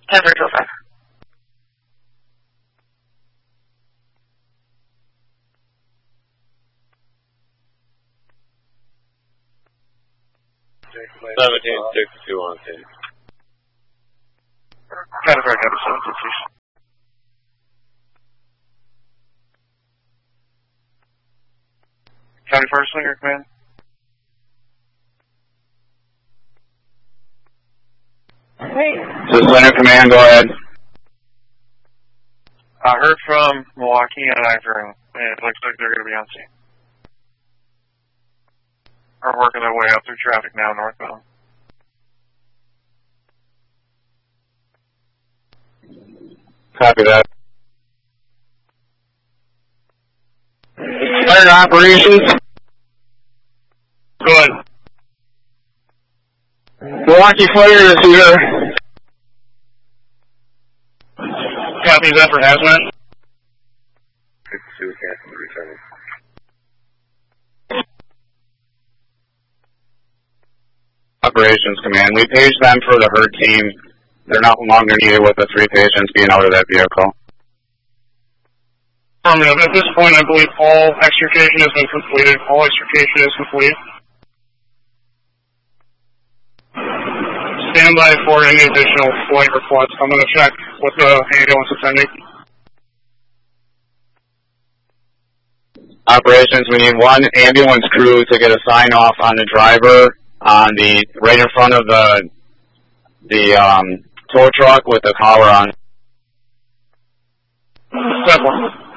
10-4-5. Seventeen 62 on 10. 10-4, 17, County First Slinger Command. This is Slinger Command, go ahead. I heard from Milwaukee and Akron, and it looks like they're going to be on scene. Are working their way up through traffic now northbound. Copy that. Fire operations. Good. Milwaukee Fire is here. Copy that for hazmat. 62 cancel returning. Operations Command. We paged them for the herd team. They're no longer needed with the 3 patients being out of that vehicle. At this point, I believe all extrication has been completed. All extrication is complete. Stand by for any additional flight requests. I'm going to check with the ambulance attending. Operations, we need 1 ambulance crew to get a sign off on the driver on the right in front of the tow truck with the collar on. Step 1.